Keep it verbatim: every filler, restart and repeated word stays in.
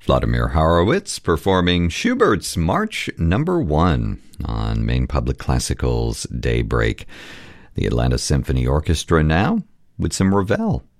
Vladimir Horowitz performing Schubert's March Number One on Maine Public Classical's Daybreak. The Atlanta Symphony Orchestra now with some Ravel.